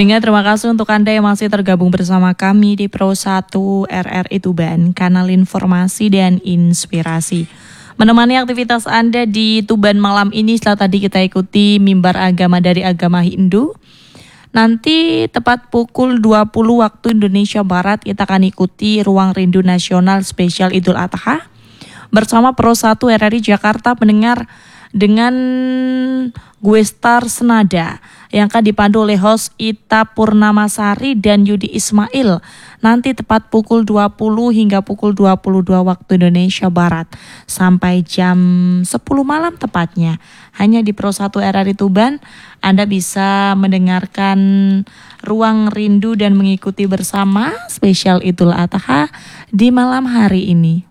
Pendengar, terima kasih untuk Anda yang masih tergabung bersama kami di Pro 1 RRI Tuban, kanal informasi dan inspirasi. Menemani aktivitas Anda di Tuban malam ini, setelah tadi kita ikuti mimbar agama dari agama Hindu. Nanti tepat pukul 20 waktu Indonesia Barat kita akan ikuti Ruang Rindu Nasional Spesial Idul Adha bersama Pro 1 RRI Jakarta, pendengar, dengan Gue Star Senada yang akan dipandu oleh host Ita Purnamasari dan Yudi Ismail. Nanti tepat pukul 20 hingga pukul 22 waktu Indonesia Barat sampai jam 10 malam tepatnya. Hanya di Pro 1 RRI Tuban Anda bisa mendengarkan Ruang Rindu dan mengikuti bersama spesial Idul Adha di malam hari ini.